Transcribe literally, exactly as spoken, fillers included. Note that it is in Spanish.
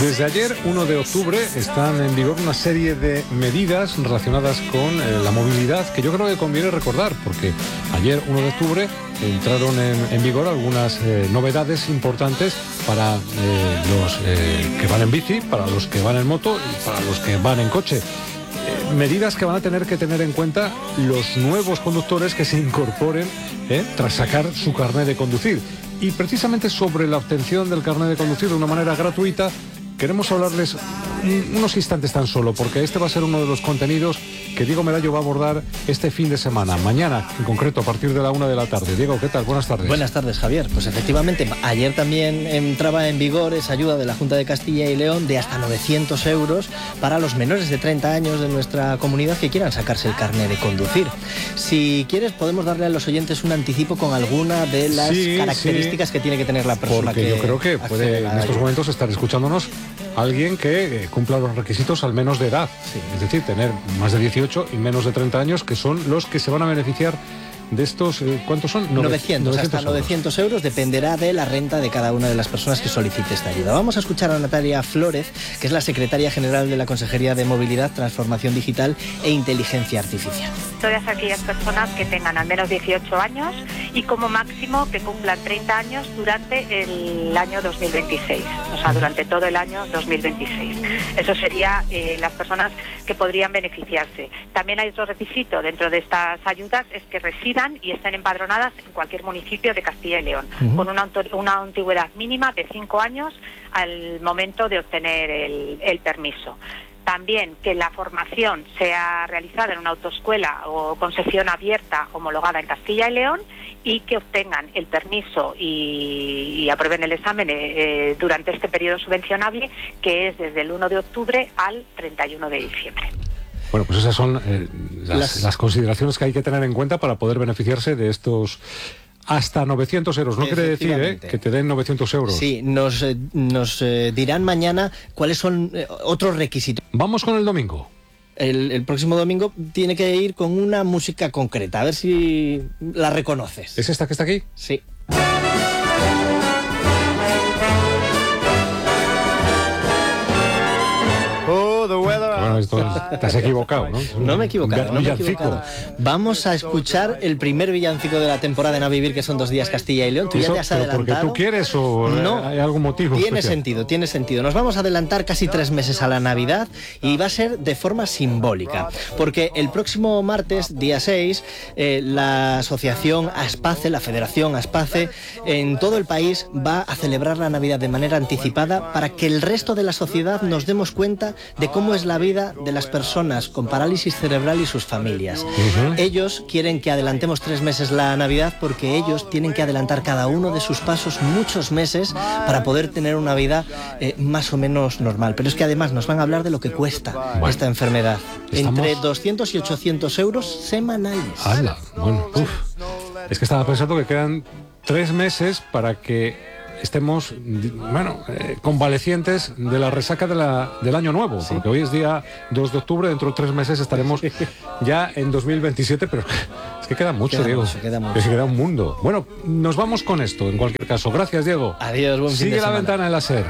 Desde ayer, uno de octubre, están en vigor una serie de medidas relacionadas con eh, la movilidad que yo creo que conviene recordar, porque ayer, uno de octubre, entraron en, en vigor algunas eh, novedades importantes para eh, los eh, que van en bici, para los que van en moto y para los que van en coche. Eh, medidas que van a tener que tener en cuenta los nuevos conductores que se incorporen eh, tras sacar su carnet de conducir. Y precisamente sobre la obtención del carnet de conducir de una manera gratuita, queremos hablarles unos instantes tan solo, porque este va a ser uno de los contenidos que Diego Medallo va a abordar este fin de semana, mañana en concreto, a partir de la una de la tarde. Diego, ¿qué tal? Buenas tardes. Buenas tardes, Javier. Pues efectivamente, ayer también entraba en vigor esa ayuda de la Junta de Castilla y León de hasta novecientos euros para los menores de treinta años de nuestra comunidad que quieran sacarse el carnet de conducir. Si quieres, podemos darle a los oyentes un anticipo con alguna de las sí, características sí. que tiene que tener la persona. Porque que yo creo que puede en estos momentos estar escuchándonos alguien que cumpla los requisitos al menos de edad, sí. es decir, tener más de dieciocho y menos de treinta años, que son los que se van a beneficiar de estos, ¿cuántos son? novecientos, hasta euros. novecientos euros, dependerá de la renta de cada una de las personas que solicite esta ayuda. Vamos a escuchar a Natalia Flórez, que es la secretaria general de la Consejería de Movilidad, Transformación Digital e Inteligencia Artificial. Todas aquellas personas que tengan al menos dieciocho años y como máximo que cumplan treinta años durante el año dos mil veintiséis, o sea, durante todo el año dos mil veintiséis. Eso sería eh, las personas que podrían beneficiarse. También hay otro requisito dentro de estas ayudas, es que residan y estén empadronadas en cualquier municipio de Castilla y León, uh-huh. con una, una antigüedad mínima de cinco años al momento de obtener el, el permiso. También que la formación sea realizada en una autoescuela o con sección abierta homologada en Castilla y León y que obtengan el permiso y, y aprueben el examen eh, durante este periodo subvencionable, que es desde el uno de octubre al treinta y uno de diciembre. Bueno, pues esas son eh, las, las... las consideraciones que hay que tener en cuenta para poder beneficiarse de estos hasta novecientos euros. No quiere decir eh, que te den novecientos euros. Sí, nos, eh, nos eh, dirán mañana cuáles son eh, otros requisitos. Vamos con el domingo. El, el próximo domingo tiene que ir con una música concreta, a ver si la reconoces. ¿Es esta que está aquí? Sí. Bueno, esto, te has equivocado, ¿no? No me he equivocado, no me he equivocado. Vamos a escuchar el primer villancico de la temporada en A Vivir, que son dos días Castilla y León. ¿Tú ya te has adelantado? ¿Porque tú quieres o no, hay algún motivo Tiene especial? sentido, tiene sentido. Nos vamos a adelantar casi tres meses a la Navidad y va a ser de forma simbólica, porque el próximo martes, día seis, eh, la asociación ASPACE, la Federación ASPACE, en todo el país va a celebrar la Navidad de manera anticipada para que el resto de la sociedad nos demos cuenta de cómo es la vida de las personas con parálisis cerebral y sus familias. Uh-huh. Ellos quieren que adelantemos tres meses la Navidad porque ellos tienen que adelantar cada uno de sus pasos muchos meses para poder tener una vida eh, más o menos normal. Pero es que además nos van a hablar de lo que cuesta bueno, esta enfermedad. ¿Estamos? Entre doscientos y ochocientos euros semanales. ¡Hala! Bueno, uf. Es que estaba pensando que quedan tres meses para que estemos, bueno, eh, convalecientes de la resaca de la, del año nuevo, sí. porque hoy es día dos de octubre, dentro de tres meses estaremos ya en dos mil veintisiete, pero es que queda mucho, queda Diego. Mucho, queda mucho. Es que queda un mundo. Bueno, nos vamos con esto, en cualquier caso. Gracias, Diego. Adiós, buen fin Sigue de la semana. Ventana en la SER.